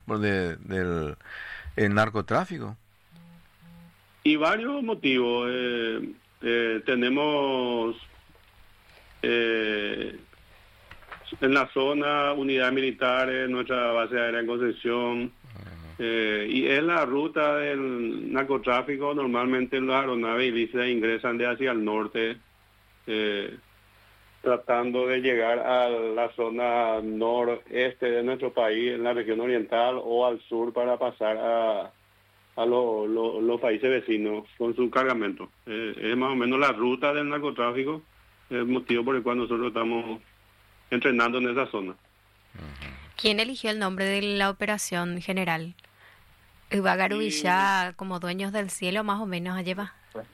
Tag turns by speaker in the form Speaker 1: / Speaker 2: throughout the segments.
Speaker 1: del el narcotráfico.
Speaker 2: Y varios motivos. Tenemos en la zona unidades militares, nuestra base aérea en Concepción, y es la ruta del narcotráfico. Normalmente las aeronaves ilícitas ingresan de hacia el norte, tratando de llegar a la zona noreste de nuestro país, en la región oriental, o al sur para pasar a los países vecinos con su cargamento. Es más o menos la ruta del narcotráfico, el motivo por el cual nosotros estamos entrenando en esa zona.
Speaker 3: ¿Quién eligió el nombre de la operación general? Garubillá, como dueños del cielo, más o menos lleva.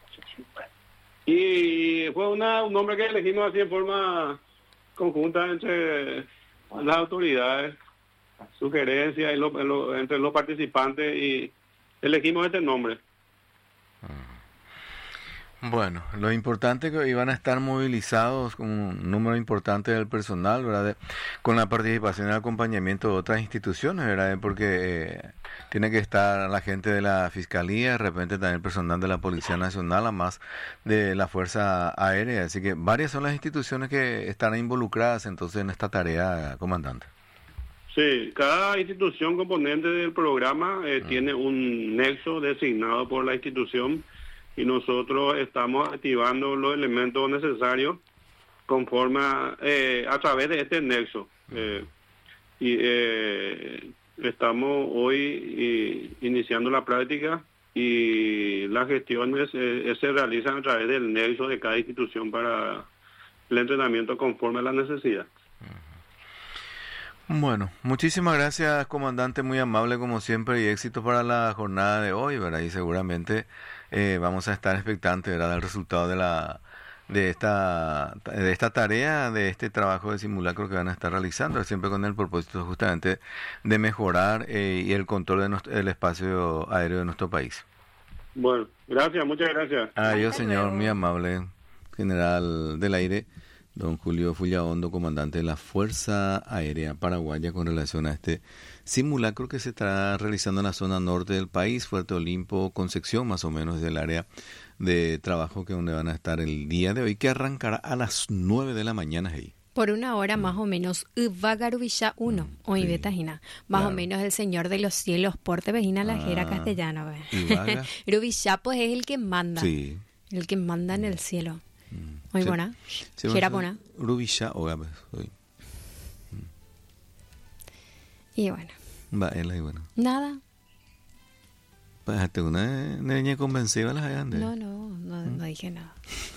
Speaker 2: Y fue un nombre que elegimos así en forma conjunta entre las autoridades, sugerencias entre los participantes, y elegimos este nombre.
Speaker 1: Bueno, lo importante es que iban a estar movilizados con un número importante del personal, ¿verdad? Con la participación y el acompañamiento de otras instituciones, ¿verdad? Porque tiene que estar la gente de la Fiscalía, de repente también el personal de la Policía Nacional, además de la Fuerza Aérea. Así que varias son las instituciones que están involucradas entonces en esta tarea, comandante.
Speaker 2: Sí, cada institución componente del programa tiene un nexo designado por la institución, y nosotros estamos activando los elementos necesarios conforme a través de este nexo. Estamos hoy iniciando la práctica, y las gestiones se realizan a través del nexo de cada institución para el entrenamiento conforme a la necesidad.
Speaker 1: Bueno, muchísimas gracias, comandante, muy amable como siempre, y éxito para la jornada de hoy, ¿verdad? Y seguramente vamos a estar expectantes, ¿verdad?, del resultado de esta tarea, de este trabajo de simulacro que van a estar realizando, siempre con el propósito justamente de mejorar y el control del espacio aéreo de nuestro país.
Speaker 2: Bueno, gracias, muchas gracias.
Speaker 1: Adiós, señor, muy amable, general del aire, don Julio Fullaondo, comandante de la Fuerza Aérea Paraguaya, con relación a este simulacro que se está realizando en la zona norte del país, Fuerte Olimpo, Concepción, más o menos del área de trabajo que donde van a estar el día de hoy, que arrancará a las 9 de la mañana ahí.
Speaker 3: Por una hora más o menos, Garubillá 1, hoy Betajina, más o menos el Señor de los Cielos, Porte Vejina la Jera castellano. Garubillá pues es el que manda, el que manda en el cielo. Muy buena. Jera buena.
Speaker 1: Garubillá o Gabes hoy.
Speaker 3: Y bueno.
Speaker 1: Va, él ahí bueno.
Speaker 3: Nada.
Speaker 1: Pues una niña convencida las hayan de.
Speaker 3: No dije nada.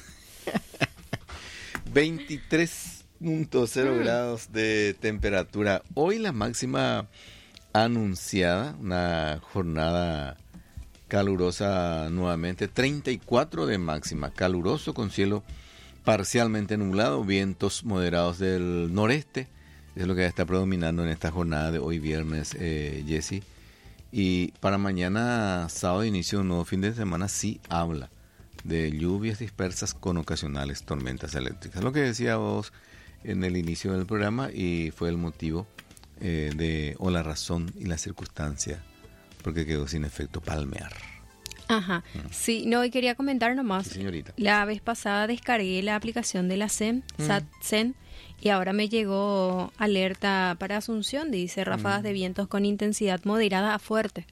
Speaker 1: 23.0 grados de temperatura. Hoy la máxima anunciada, una jornada calurosa nuevamente, 34 de máxima, caluroso con cielo parcialmente nublado, vientos moderados del noreste, es lo que está predominando en esta jornada de hoy viernes, Jessy. Y para mañana, sábado, inicio de un nuevo fin de semana, sí habla de lluvias dispersas con ocasionales tormentas eléctricas. Lo que decía vos en el inicio del programa, y fue el motivo o la razón y la circunstancia porque quedó sin efecto palmear.
Speaker 3: Ajá, sí, no, y quería comentar nomás.
Speaker 1: Sí, señorita.
Speaker 3: La vez pasada descargué la aplicación de la SEM, SATSEN, y ahora me llegó alerta para Asunción, dice ráfagas de vientos con intensidad moderada a fuerte.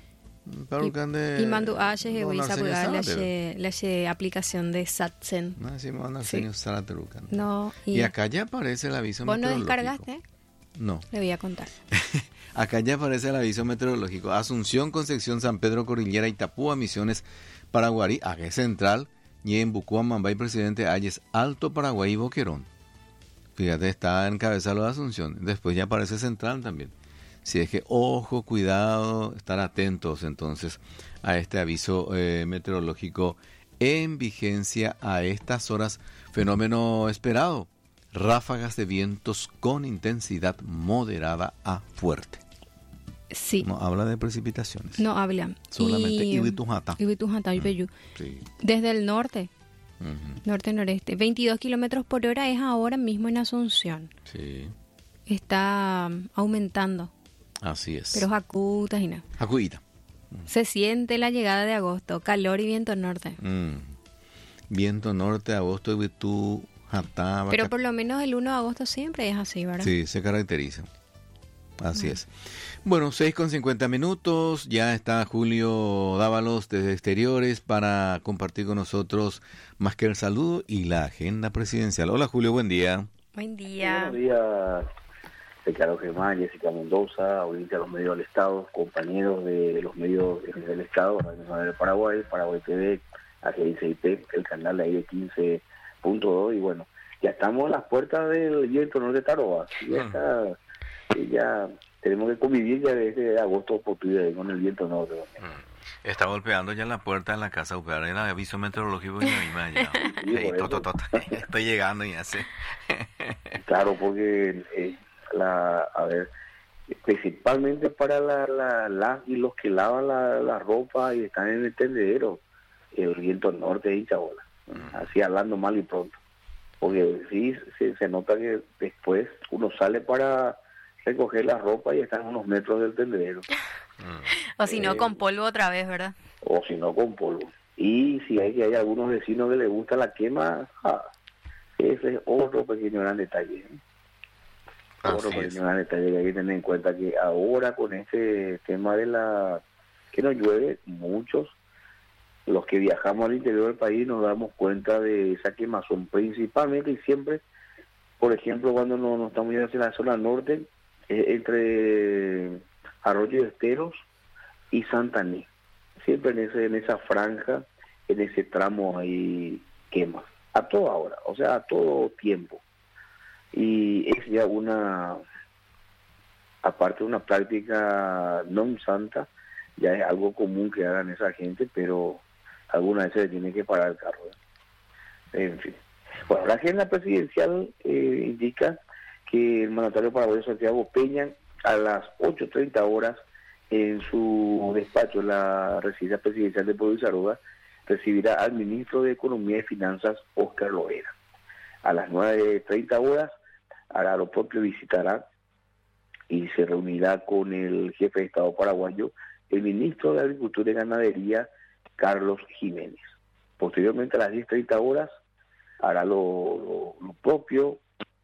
Speaker 3: Y mando a la aplicación de SATSEN. No,
Speaker 1: y acá ya aparece el aviso meteorológico.
Speaker 3: ¿Vos no descargaste?
Speaker 1: No.
Speaker 3: Le voy a contar.
Speaker 1: Acá ya aparece el aviso meteorológico. Asunción, Concepción, San Pedro, Cordillera, Itapúa, Misiones, Paraguarí, Agué Central, Ñembucúa, Mambay, Presidente Ayes, Alto Paraguay y Boquerón. Fíjate, está encabezado de Asunción. Después ya aparece Central también. Si es que, ojo, cuidado, estar atentos entonces a este aviso meteorológico en vigencia a estas horas. Fenómeno esperado. Ráfagas de vientos con intensidad moderada a fuerte.
Speaker 3: Sí.
Speaker 1: No habla de precipitaciones.
Speaker 3: No habla.
Speaker 1: Solamente Ibitujata.
Speaker 3: Sí. Desde el norte. Norte-noreste. 22 kilómetros por hora es ahora mismo en Asunción.
Speaker 1: Sí.
Speaker 3: Está aumentando
Speaker 1: Así es.
Speaker 3: Pero jacuta y no.
Speaker 1: Jacuita.
Speaker 3: Se siente la llegada de agosto, calor y viento norte.
Speaker 1: Viento norte, agosto y tú jataba.
Speaker 3: Pero por lo menos el 1 de agosto siempre es así, ¿verdad?
Speaker 1: Sí, se caracteriza. Así es. Bueno, 6:50, ya está Julio Dávalos desde Exteriores para compartir con nosotros más que el saludo y la agenda presidencial. Hola Julio, buen día.
Speaker 3: Buen día.
Speaker 4: Buenos días, Ricardo Germán, Jessica Mendoza, audiencia de los medios del Estado, compañeros de los medios del Estado, Radio Nacional del Paraguay, Paraguay TV, AG6IP, el canal de ahí de 15.2, y bueno, ya estamos a las puertas del viento norte de Taroba. Ya tenemos que convivir ya desde agosto por con el viento norte.
Speaker 1: Está golpeando ya la puerta de la casa, el aviso meteorológico y la misma ya. Estoy llegando y así.
Speaker 4: Claro, porque principalmente para y los que lavan la ropa y están en el tendedero, el viento norte hincha bola. Así hablando mal y pronto. Porque sí se nota que después uno sale para recoger la ropa y están a unos metros del tendedero.
Speaker 3: O si no, con polvo otra vez, ¿verdad?
Speaker 4: O si no, con polvo. Y si hay algunos vecinos que les gusta la quema, ese es otro pequeño gran detalle. Otro pequeño gran detalle que hay que tener en cuenta, que ahora con este tema de que no llueve, muchos, los que viajamos al interior del país nos damos cuenta de esa quemazón, principalmente y siempre, por ejemplo, cuando nos estamos yendo hacia la zona norte, entre Arroyo de Esteros y Santaní. Siempre en esa franja, en ese tramo ahí quema. A toda hora, o sea, a todo tiempo. Y es ya aparte de una práctica no santa, ya es algo común que hagan esa gente, pero alguna vez se tiene que parar el carro. En fin. Bueno, la agenda presidencial indica que el mandatario paraguayo Santiago Peña, a las 8:30 horas, en su despacho, la residencia presidencial de Pueblo Izarroga, recibirá al ministro de Economía y Finanzas, Óscar Loera. A las 9:30 horas, hará lo propio, visitará y se reunirá con el jefe de Estado paraguayo, el ministro de Agricultura y Ganadería, Carlos Jiménez. Posteriormente, a las 10:30 horas, hará lo propio,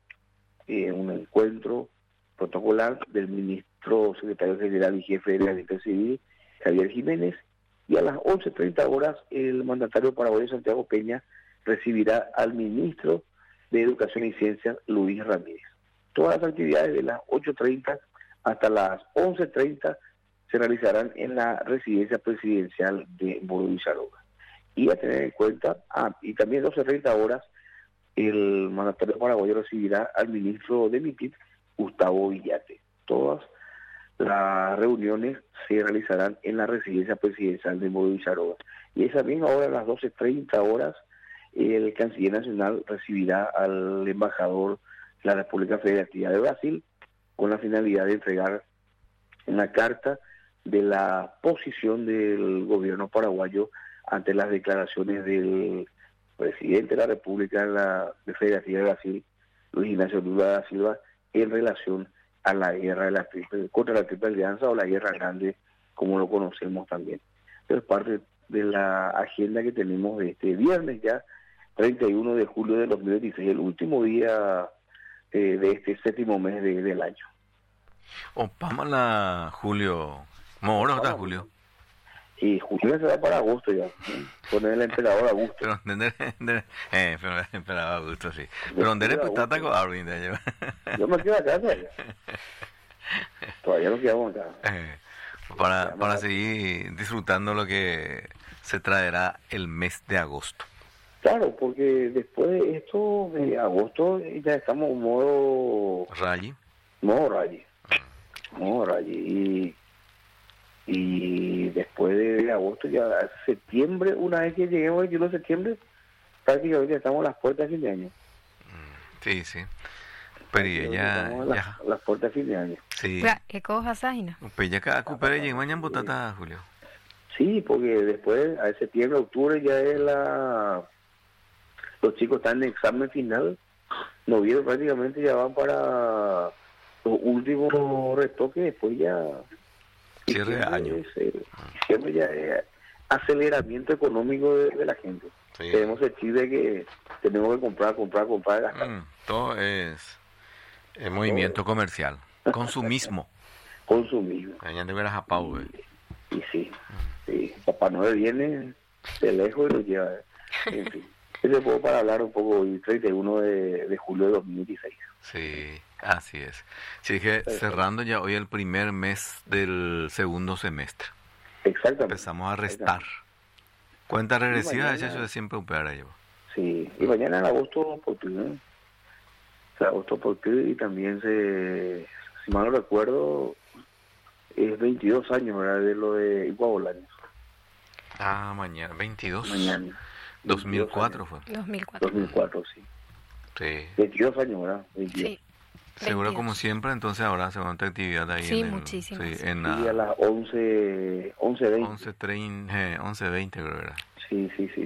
Speaker 4: un encuentro protocolar del ministro secretario general y jefe de la Gabinete Civil, Javier Jiménez, y a las 11:30 horas el mandatario paraguayo Santiago Peña recibirá al ministro de Educación y Ciencias, Luis Ramírez. Todas las actividades de las 8:30 hasta las 11:30 se realizarán en la residencia presidencial de Pueblo Izarroga. Y a tener en cuenta, y también a 12:30 horas, el mandatario paraguayo recibirá al ministro de MIPID, Gustavo Villate. Todas las reuniones se realizarán en la residencia presidencial de Pueblo Izarroga. Y esa misma hora, a las 12:30 horas, el canciller nacional recibirá al embajador de la República Federativa de Brasil con la finalidad de entregar una carta de la posición del gobierno paraguayo ante las declaraciones del presidente de la República Federativa de Brasil, Luis Ignacio Lula da Silva, en relación a la guerra contra la Triple Alianza, o la Guerra Grande, como lo conocemos también. Pero es parte de la agenda que tenemos de este viernes ya, 31 de julio de 2016, el último día de este séptimo mes del año.
Speaker 1: Opámala, Julio. ¿Moro está Julio?
Speaker 4: Y Julio se va para agosto ya. Poner el emperador a Augusto.
Speaker 1: Pero el emperador a Augusto, sí. Pero ¿dónde le putata con Arvin?
Speaker 4: Yo me quedo acá todavía. Todavía nos quedamos acá.
Speaker 1: Para seguir disfrutando lo que se traerá el mes de agosto.
Speaker 4: Claro, porque después de esto, de agosto, ya estamos en modo
Speaker 1: Rally.
Speaker 4: Y después de agosto, ya septiembre, una vez que lleguemos el 21 de septiembre, prácticamente estamos a las puertas de fin de año.
Speaker 1: Sí. Pero ella
Speaker 4: las puertas de fin de año.
Speaker 1: Sí.
Speaker 3: ¿Qué cosa Saina?
Speaker 1: Pues ya cada cupere llega mañana botata, Julio.
Speaker 4: Sí, porque después, a septiembre, octubre, ya es los chicos están en examen final. Noviembre prácticamente ya van para los últimos retoques, después ya...
Speaker 1: Cierre de año.
Speaker 4: Cierre ya es aceleramiento económico de la gente. Sí. Tenemos el chip de que tenemos que comprar, gastar.
Speaker 1: Todo es movimiento comercial. Consumismo.
Speaker 4: Consumismo.
Speaker 1: Allá te verás a Pau,
Speaker 4: Y sí. Papá Noel viene de lejos y lo lleva. En fin. Ese puedo para hablar un poco hoy, 31 de julio de 2016.
Speaker 1: Sí, así es. Sí, que cerrando ya hoy el primer mes del segundo semestre.
Speaker 4: Exactamente.
Speaker 1: Empezamos a restar. Cuenta regresiva, eso es siempre un peor llevo.
Speaker 4: Sí, y mañana en agosto por ti, ¿no? O sea, agosto por ti, y también si mal no recuerdo, es 22 años, ¿verdad? De lo de Iguabolaños.
Speaker 1: Mañana, 22.
Speaker 4: Mañana.
Speaker 1: 2004 fue.
Speaker 4: 2004, sí.
Speaker 1: Sí.
Speaker 4: 22 años, ¿verdad? 22. Sí.
Speaker 1: Seguro 22. Como siempre, entonces habrá segunda actividad ahí.
Speaker 3: Sí, muchísimas.
Speaker 1: Sí,
Speaker 4: a las 11:20.
Speaker 1: 11:20 creo que era.
Speaker 4: Sí.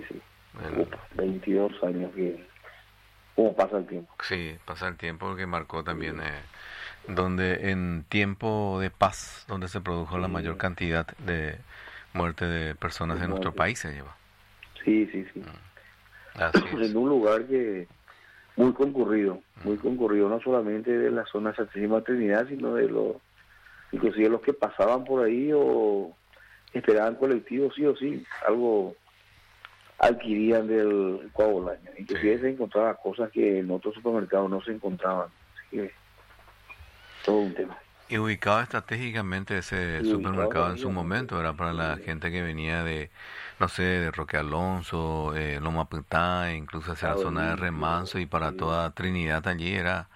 Speaker 4: 22 años que... ¿Cómo pasa el tiempo?
Speaker 1: Sí, pasa el tiempo porque marcó también donde en tiempo de paz, donde se produjo la mayor cantidad de muerte de personas en nuestro país se lleva.
Speaker 4: Sí.
Speaker 1: Así es.
Speaker 4: En un lugar que muy concurrido, no solamente de la zona de Santísima Trinidad, sino de inclusive los que pasaban por ahí o esperaban colectivos, sí o sí, algo adquirían del Iguabolaños. Inclusive se encontraban cosas que en otros supermercados no se encontraban. Así que todo un tema.
Speaker 1: Y ubicado estratégicamente ese supermercado en su momento, era para la gente que venía de, no sé, de Roque Alonso, Loma Pintá, incluso hacia la zona de Remanso, y para toda Trinidad allí era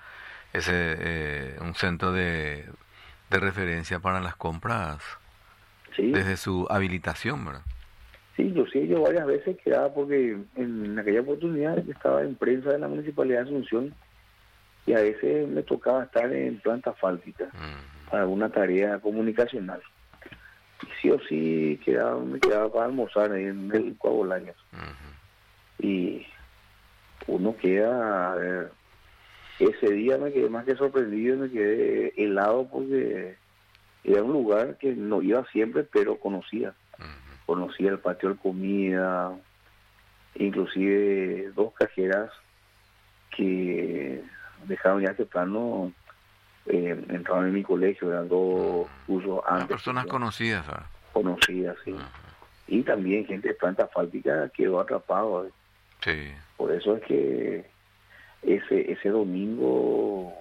Speaker 1: ese un centro de referencia para las compras desde su habilitación, ¿verdad?
Speaker 4: Sí, yo varias veces quedaba porque en aquella oportunidad estaba en prensa de la Municipalidad de Asunción y a veces me tocaba estar en planta asfáltica para una tarea comunicacional. Y sí o sí me quedaba para almorzar ahí en el Iguabolaños. Y uno queda, a ver, ese día me quedé más que sorprendido, me quedé helado porque era un lugar que no iba siempre, pero conocía. Conocía el patio de comida, inclusive dos cajeras que dejaron ya este plano, entraron en mi colegio, eran dos cursos antes.
Speaker 1: Personas conocidas, ¿verdad?
Speaker 4: Conocidas, sí. Y también gente de planta asfáltica quedó atrapado.
Speaker 1: Sí.
Speaker 4: Por eso es que ese domingo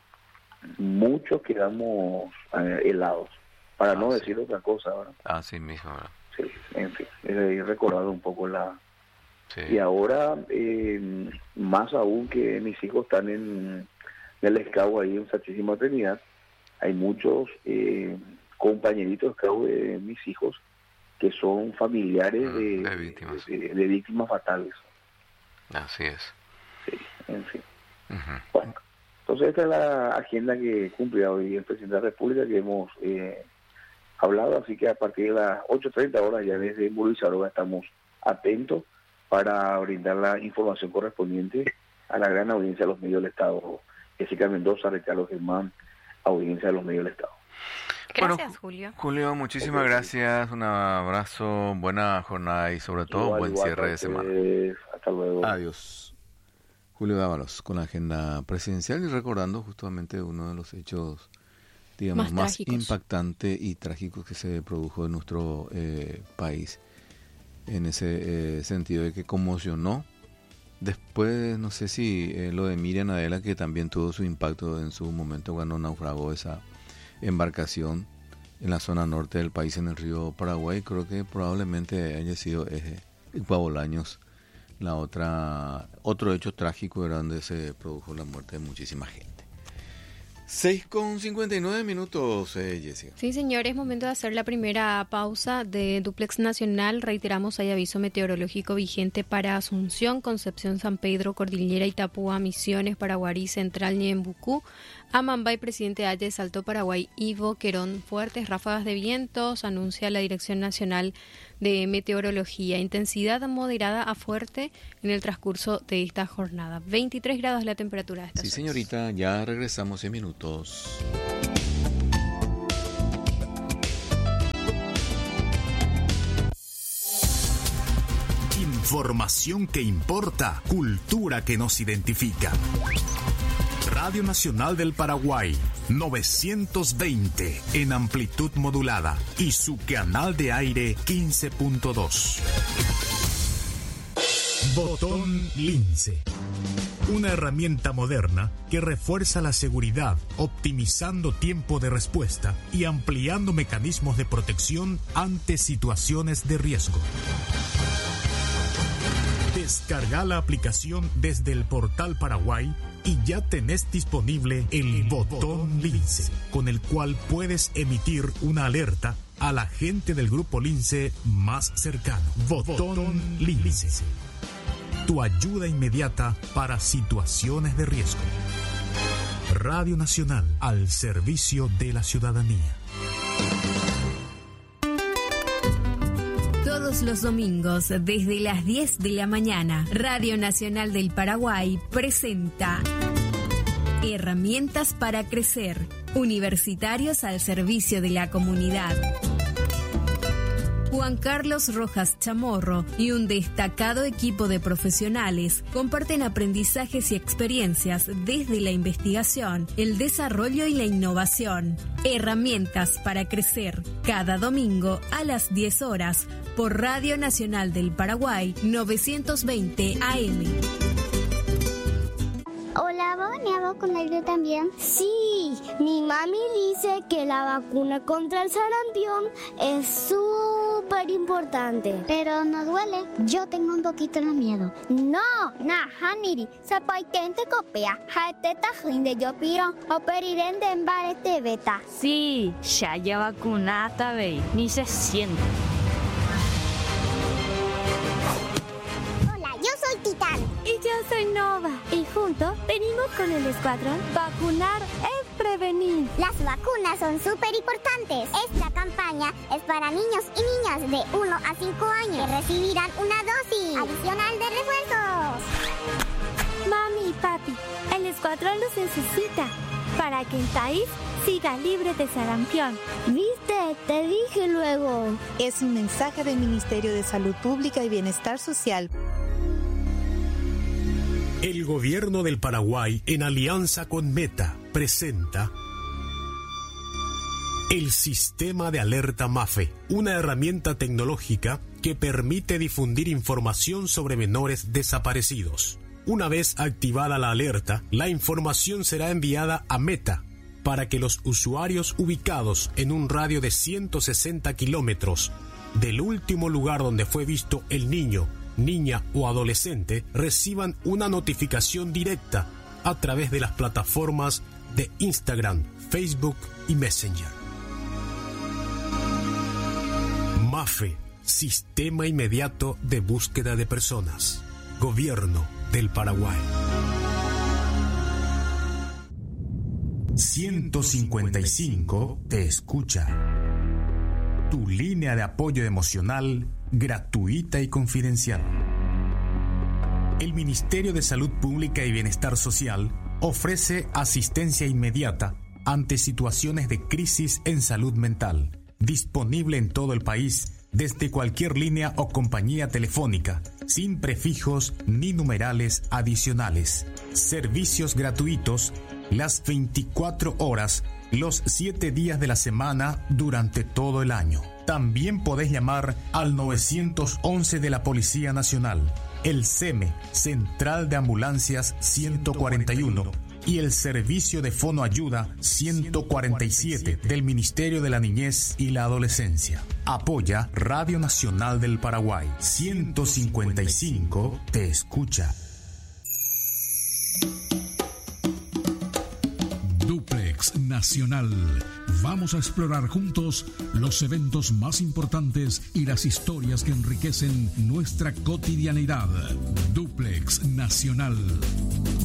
Speaker 4: muchos quedamos helados, para no decir otra cosa, ¿verdad?
Speaker 1: Así mismo, ¿verdad?
Speaker 4: Sí, en fin, he recordado un poco Y ahora, más aún que mis hijos están en el escabo ahí en Santísima Trinidad, hay muchos compañeritos escabo de mis hijos que son familiares de víctimas fatales.
Speaker 1: Así es.
Speaker 4: Sí, en fin. Bueno, entonces esta es la agenda que cumple hoy el presidente de la República que hemos hablado, así que a partir de las 8:30 horas ya desde Burrizaroga estamos atentos para brindar la información correspondiente a la gran audiencia de los medios del Estado. Jessica Mendoza, Ricardo Germán, audiencia de los medios del Estado.
Speaker 3: Gracias, Julio.
Speaker 1: Julio, muchísimas gracias, un abrazo, buena jornada y sobre todo buen cierre de semana.
Speaker 4: Hasta luego.
Speaker 1: Adiós. Julio Dávalos con la agenda presidencial y recordando justamente uno de los hechos, digamos, más impactantes y trágicos que se produjo en nuestro país, en ese sentido de que conmocionó. Después, no sé si lo de Miriam Adela, que también tuvo su impacto en su momento cuando naufragó esa embarcación en la zona norte del país, en el río Paraguay, creo que probablemente haya sido Iguabolaños otro hecho trágico era donde se produjo la muerte de muchísima gente. 6:59, Jessica.
Speaker 3: Sí, señor, es momento de hacer la primera pausa de Duplex Nacional. Reiteramos, hay aviso meteorológico vigente para Asunción, Concepción, San Pedro, Cordillera, Itapúa, Misiones, Paraguarí, Central, Ñembucú, Amambay, presidente de Salto Paraguay, Ivo Querón, fuertes ráfagas de vientos, anuncia la Dirección Nacional de Meteorología, intensidad moderada a fuerte en el transcurso de esta jornada. 23 grados la temperatura de esta
Speaker 1: Sí, señorita, ya regresamos en minutos.
Speaker 5: Información que importa, cultura que nos identifica. Radio Nacional del Paraguay, 920 en amplitud modulada y su canal de aire 15.2. Botón Lince. Una herramienta moderna que refuerza la seguridad, optimizando tiempo de respuesta y ampliando mecanismos de protección ante situaciones de riesgo. Descarga la aplicación desde el portal Paraguay y ya tenés disponible el botón Lince, con el cual puedes emitir una alerta a la gente del grupo Lince más cercano. Botón Lince. Tu ayuda inmediata para situaciones de riesgo. Radio Nacional, al servicio de la ciudadanía.
Speaker 6: Todos los domingos, desde las 10 de la mañana, Radio Nacional del Paraguay presenta Herramientas para Crecer, universitarios al servicio de la comunidad. Juan Carlos Rojas Chamorro y un destacado equipo de profesionales comparten aprendizajes y experiencias desde la investigación, el desarrollo y la innovación. Herramientas para Crecer, cada domingo a las 10 horas por Radio Nacional del Paraguay 920 AM.
Speaker 7: Hola, ¿van a vacunar yo también? Sí, mi mami dice que la vacuna contra el sarampión es súper importante. Pero no duele. Yo tengo un poquito de miedo. No, haniri, sapaitente copia, jaeteta jinde yo piro, operirende en barete beta.
Speaker 8: Sí, ya vacunada, ve, ni se siente.
Speaker 7: Yo soy Titán.
Speaker 9: Y yo soy Nova. Y juntos venimos con el escuadrón Vacunar es Prevenir.
Speaker 7: Las vacunas son súper importantes. Esta campaña es para niños y niñas de 1 a 5 años que recibirán una dosis adicional de refuerzos.
Speaker 9: Mami y papi, el escuadrón los necesita para que el país siga libre de sarampión.
Speaker 7: ¿Viste? Te dije luego.
Speaker 10: Es un mensaje del Ministerio de Salud Pública y Bienestar Social.
Speaker 5: El gobierno del Paraguay, en alianza con Meta, presenta el Sistema de Alerta MAFE, una herramienta tecnológica que permite difundir información sobre menores desaparecidos. Una vez activada la alerta, la información será enviada a Meta para que los usuarios ubicados en un radio de 160 kilómetros del último lugar donde fue visto el niño, niña o adolescente reciban una notificación directa a través de las plataformas de Instagram, Facebook y Messenger. MAFE, Sistema Inmediato de Búsqueda de Personas. Gobierno del Paraguay. 155 te escucha. Tu línea de apoyo emocional gratuita y confidencial. El Ministerio de Salud Pública y Bienestar Social ofrece asistencia inmediata ante situaciones de crisis en salud mental, disponible en todo el país desde cualquier línea o compañía telefónica, sin prefijos ni numerales adicionales. Servicios gratuitos las 24 horas, los 7 días de la semana durante todo el año. También podés llamar al 911 de la Policía Nacional, el CEME, Central de Ambulancias 141, y el Servicio de Fono Ayuda 147 del Ministerio de la Niñez y la Adolescencia. Apoya Radio Nacional del Paraguay. 155 te escucha.
Speaker 11: Duplex Nacional. Vamos a explorar juntos los eventos más importantes y las historias que enriquecen nuestra cotidianidad. Duplex Nacional.